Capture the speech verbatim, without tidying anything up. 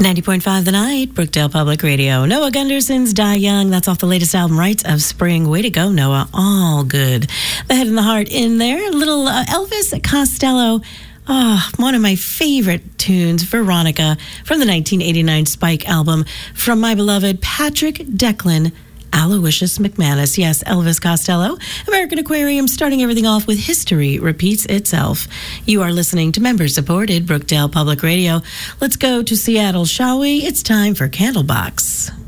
ninety point five The Night, Brookdale Public Radio. Noah Gunderson's Die Young. That's off the latest album, Rites of Spring. Way to go, Noah. All good. The Head and the Heart in there. Little uh, Elvis Costello. Oh, one of my favorite tunes, Veronica, from the nineteen eighty-nine Spike album, from my beloved Patrick Declan Aloysius McManus. Yes, Elvis Costello. American Aquarium, starting everything off with History Repeats Itself. You are listening to member-supported Brookdale Public Radio. Let's go to Seattle, shall we? It's time for Candlebox.